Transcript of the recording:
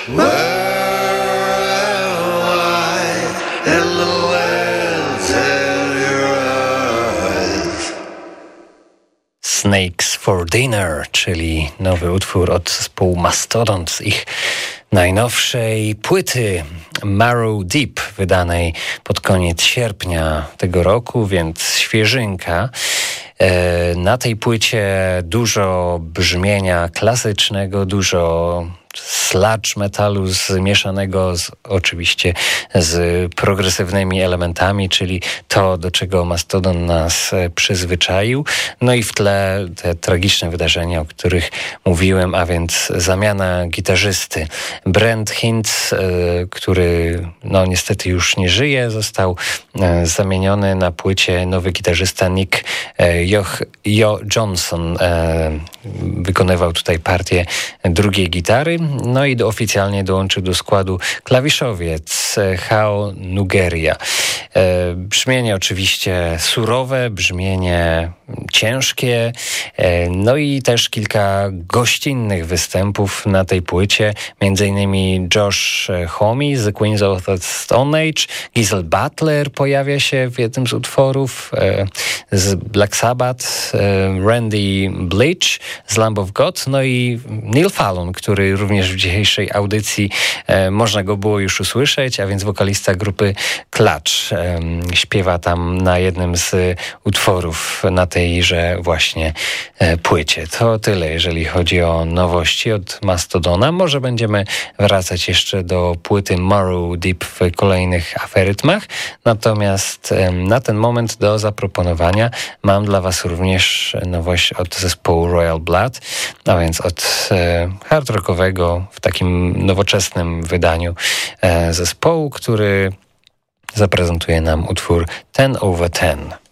Snakes for Dinner, czyli nowy utwór od zespołu Mastodon z ich najnowszej płyty Marrow Deep, wydanej pod koniec sierpnia tego roku, więc świeżynka. Na tej płycie dużo brzmienia klasycznego, dużo sludge metalu zmieszanego oczywiście z progresywnymi elementami, czyli to, do czego Mastodon nas przyzwyczaił. No i w tle te tragiczne wydarzenia, o których mówiłem, a więc zamiana gitarzysty. Brent Hinds, który niestety już nie żyje, został zamieniony na płycie nowy gitarzysta Nick Johnson. Wykonywał tutaj partię drugiej gitary. No i oficjalnie dołączył do składu klawiszowiec Hao Nugeria. Brzmienie oczywiście surowe, brzmienie ciężkie, no i też kilka gościnnych występów na tej płycie, między innymi Josh Homme z Queens of the Stone Age, Giselle Butler pojawia się w jednym z utworów, z Black Sabbath, Randy Bleach z Lamb of God, no i Neil Fallon, który również w dzisiejszej audycji można go było już usłyszeć, a więc wokalista grupy Clutch śpiewa tam na jednym z utworów na tejże właśnie płycie. To tyle, jeżeli chodzi o nowości od Mastodona. Może będziemy wracać jeszcze do płyty Marrow Deep w kolejnych aferytmach, natomiast na ten moment do zaproponowania mam dla Was również nowość od zespołu Royal Blood, a więc od hard rockowego w takim nowoczesnym wydaniu zespołu, który zaprezentuje nam utwór 10/10.